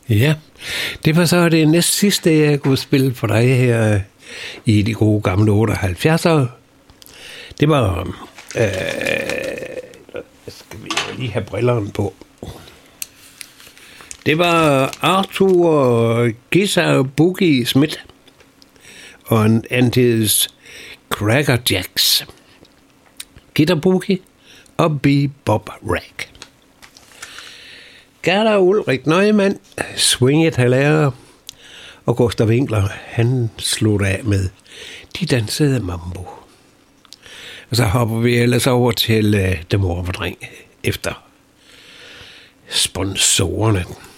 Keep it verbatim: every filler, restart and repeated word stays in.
Ja, det var så det næst sidste, jeg kunne spille for dig her i de gode gamle otteoghalvfjerdser. Det var... Øh, skal vi lige have brillerne på. Det var Arthur Gizar Boogie Smith og en Antis Cracker Jacks. Guitar Boogie og Bebop Rag. Gerda Ulrik Neumann swinget halvlærer, og Gustav Winkler, han slog af med De dansede mambo. Og så hopper vi ellers over til uh, Det mor for dreng efter sponsorerne.